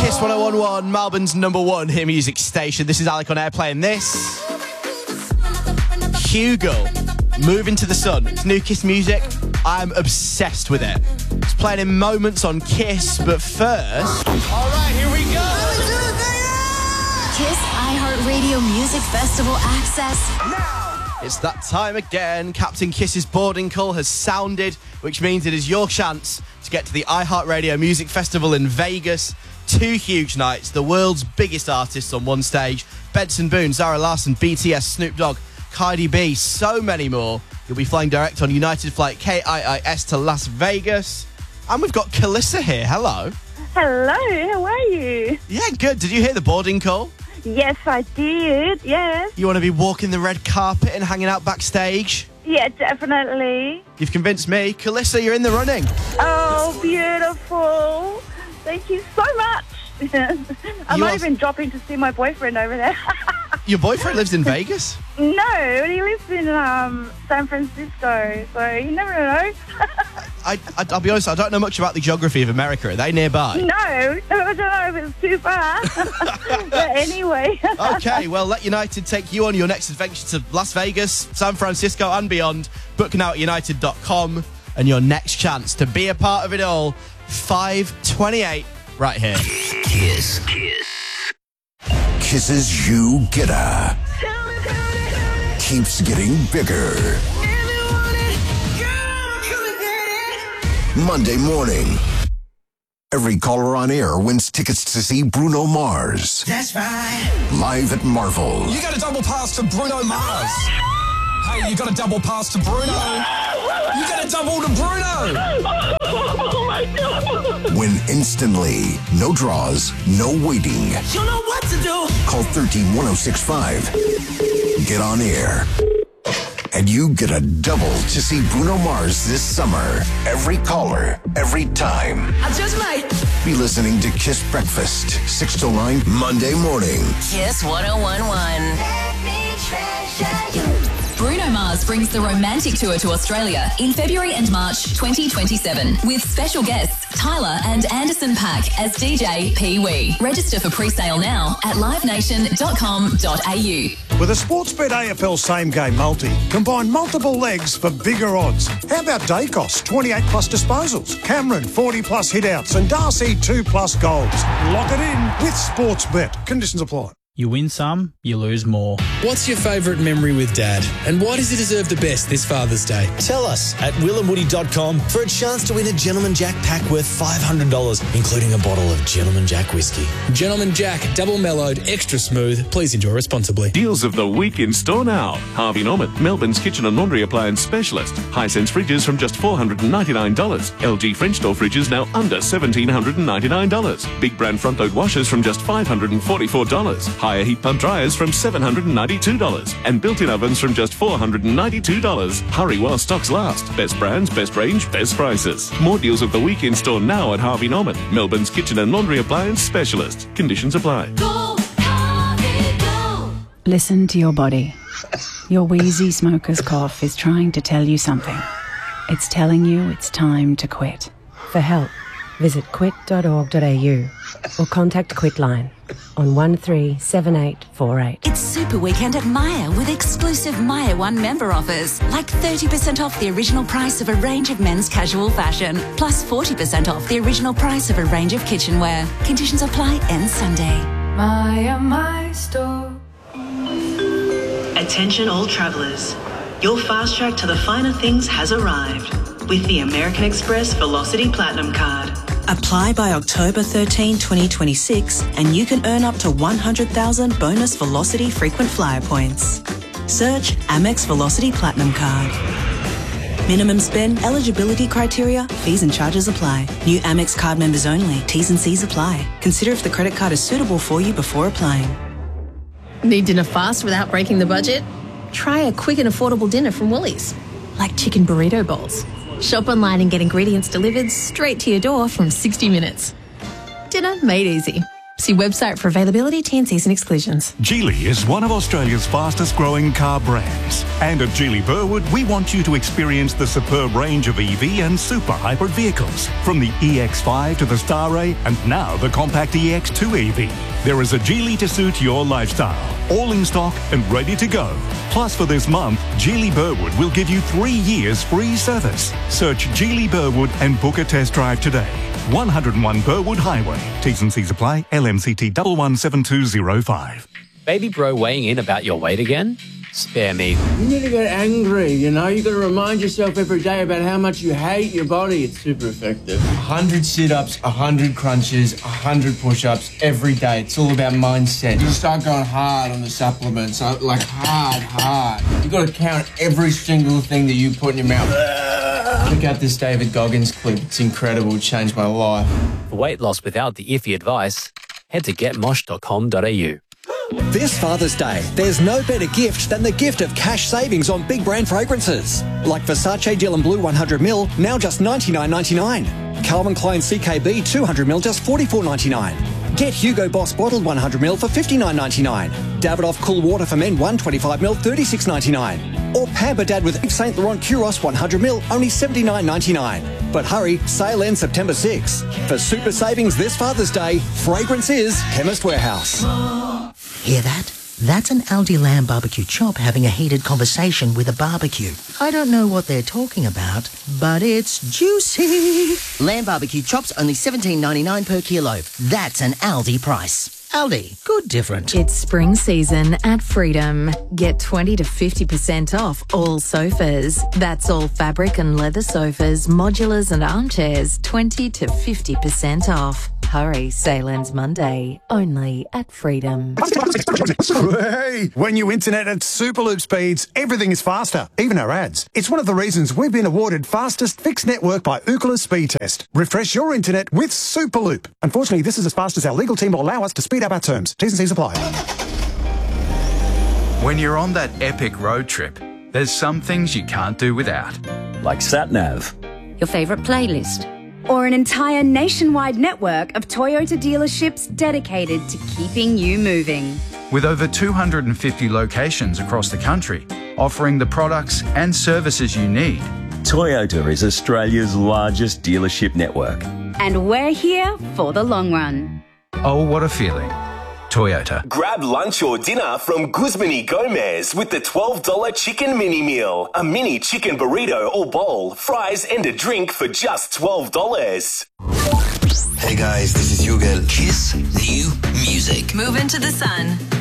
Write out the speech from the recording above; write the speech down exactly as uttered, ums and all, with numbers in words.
Kiss one oh one one, Melbourne's number one hit music station. This is Alec on air playing this. Hugo, Moving to the Sun. It's new Kiss music. I'm obsessed with it. It's playing in moments on Kiss, but first... All right, here we go. Kiss iHeartRadio Music Festival access. Now, it's that time again. Captain Kiss's boarding call has sounded, which means it is your chance to get to the iHeartRadio Music Festival in Vegas. Two huge nights, the world's biggest artists on one stage. Benson Boone, Zara Larsson, B T S, Snoop Dogg, Cardi B, so many more. You'll be flying direct on United Flight K I I S to Las Vegas. And we've got Calissa here. Hello. Hello, how are you? Yeah, good. Did you hear the boarding call? Yes, I did, yes. You want to be walking the red carpet and hanging out backstage? Yeah, definitely. You've convinced me. Calissa, you're in the running. Oh, beautiful. Thank you so much. I You might are- even drop in to see my boyfriend over there. Your boyfriend lives in Vegas? No, he lives in um, San Francisco, so you never know. I, I, I'll be honest, I don't know much about the geography of America. Are they nearby? No, I don't know if it's too far. But anyway. Okay, well, let United take you on your next adventure to Las Vegas, San Francisco and beyond. Book now at united dot com and your next chance to be a part of it all. five twenty-eight right here. Kiss. Kiss. Kiss's You Getter keeps getting bigger. Monday morning, every caller on air wins tickets to see Bruno Mars. That's right. Live at Marvel. You got a double pass to Bruno Mars. Hey, you got a double pass to Bruno. You got a double to Bruno. Oh, my God. Win instantly. No draws, no waiting. You know what to do. Call one three one oh six five. Get on air. And you get a double to see Bruno Mars this summer. Every caller, every time. I just might. Be listening to Kiss Breakfast, six to nine, Monday morning. Kiss one oh one one. Let me treasure you. Bruno Mars brings the Romantic Tour to Australia in February and March twenty twenty-seven with special guests Tyler and Anderson .Paak as D J Pee Wee. Register for pre-sale now at live nation dot com dot a u. With a Sportsbet A F L Same Game Multi, combine multiple legs for bigger odds. How about Dacos, twenty-eight plus disposals, Cameron, forty plus hitouts, and Darcy, two plus goals. Lock it in with Sportsbet. Conditions apply. You win some, you lose more. What's your favourite memory with Dad? And why does he deserve the best this Father's Day? Tell us at will and woody dot com for a chance to win a Gentleman Jack pack worth five hundred dollars, including a bottle of Gentleman Jack whiskey. Gentleman Jack, double mellowed, extra smooth. Please enjoy responsibly. Deals of the week in store now. Harvey Norman, Melbourne's kitchen and laundry appliance specialist. Hisense fridges from just four hundred ninety-nine dollars. L G French door fridges now under one thousand seven hundred ninety-nine dollars. Big brand front load washers from just five hundred forty-four dollars. Higher heat pump dryers from seven hundred ninety-two dollars. And built-in ovens from just four hundred ninety-two dollars. Hurry while stocks last. Best brands, best range, best prices. More deals of the week in store now at Harvey Norman, Melbourne's kitchen and laundry appliance specialist. Conditions apply. Go, Harvey, go. Listen to your body. Your wheezy smoker's cough is trying to tell you something. It's telling you it's time to quit. For help, visit quit dot org dot a u or contact Quitline on one three seven eight four eight. It's Super Weekend at Myer with exclusive Myer One member offers, like thirty percent off the original price of a range of men's casual fashion, plus forty percent off the original price of a range of kitchenware. Conditions apply end Sunday. Myer, my store. Attention all travellers. Your fast track to the finer things has arrived with the American Express Velocity Platinum Card. Apply by October thirteenth, twenty twenty-six and you can earn up to one hundred thousand bonus Velocity frequent flyer points. Search Amex Velocity Platinum Card. Minimum spend, eligibility criteria, fees and charges apply. New Amex card members only. T's and C's apply. Consider if the credit card is suitable for you before applying. Need dinner fast without breaking the budget? Try a quick and affordable dinner from Woolies, like chicken burrito bowls. Shop online and get ingredients delivered straight to your door from sixty minutes. Dinner made easy. See website for availability, T and Cs and exclusions. Geely is one of Australia's fastest growing car brands. And at Geely Burwood, we want you to experience the superb range of E V and super hybrid vehicles. From the E X five to the Starray and now the compact E X two E V. There is a Geely to suit your lifestyle. All in stock and ready to go. Plus for this month, Geely Burwood will give you three years free service. Search Geely Burwood and book a test drive today. one oh one Burwood Highway. T's and C's apply. L M C T one one seven two zero five. Baby bro weighing in about your weight again? Spare me. You need to get angry, you know? You got to remind yourself every day about how much you hate your body. It's super effective. one hundred sit-ups, one hundred crunches, one hundred push-ups every day. It's all about mindset. You start going hard on the supplements, like hard, hard. You got to count every single thing that you put in your mouth. Check out this David Goggins clip. It's incredible. It changed my life. For weight loss without the iffy advice, head to get mosh dot com dot a u. This Father's Day, there's no better gift than the gift of cash savings on big brand fragrances. Like Versace Dylan Blue one hundred mil, now just ninety-nine ninety-nine. Calvin Klein C K B two hundred mil, just forty-four ninety-nine. Get Hugo Boss bottled one hundred mil for fifty-nine ninety-nine. Davidoff Cool Water for Men one twenty-five mil, thirty-six ninety-nine. Or Pamper Dad with Saint Laurent Kuros one hundred mil, only seventy-nine ninety-nine. But hurry, sale ends September sixth. For super savings this Father's Day, fragrance is Chemist Warehouse. Hear that? That's an Aldi lamb barbecue chop having a heated conversation with a barbecue. I don't know what they're talking about, but it's juicy. Lamb barbecue chops only seventeen ninety-nine per kilo. That's an Aldi price. Aldi, good different. It's spring season at Freedom. Get twenty to fifty percent off all sofas. That's all fabric and leather sofas, modulars and armchairs, twenty to fifty percent off. Hurry, sale ends Monday, only at Freedom. Hey, when you internet at Superloop speeds, everything is faster, even our ads. It's one of the reasons we've been awarded fastest fixed network by Ookla Speed Test. Refresh your internet with Superloop. Unfortunately, this is as fast as our legal team will allow us to speed up our terms. T's and C's apply. When you're on that epic road trip, there's some things you can't do without. Like SatNav. Your favourite playlist. Or an entire nationwide network of Toyota dealerships dedicated to keeping you moving. With over two hundred fifty locations across the country, offering the products and services you need. Toyota is Australia's largest dealership network. And we're here for the long run. Oh, what a feeling. Toyota. Grab lunch or dinner from Guzman y Gomez with the twelve dollar chicken mini meal. A mini chicken burrito or bowl, fries and a drink for just twelve dollars. Hey guys, this is Hugel. Kiss New Music. Move into the sun.